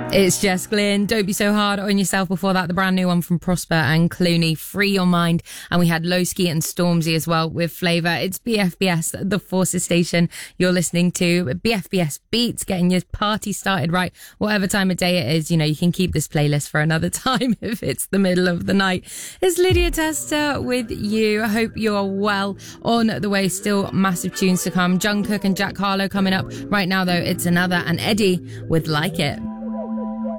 It's Jess Glynn. Don't be so hard on yourself. Before that, the brand new one from Prosper and Clooney, Free Your Mind. And we had Lowski and Stormzy as well with Flavour. It's BFBS, the Forces station you're listening to. BFBS Beats, getting your party started right. Whatever time of day it is, you know, you can keep this playlist for another time if it's the middle of the night. It's Lydia Tester with you. I hope you're well on the way. Still massive tunes to come. Jungkook and Jack Harlow coming up. Right now, though, it's another and Eddie with Like It.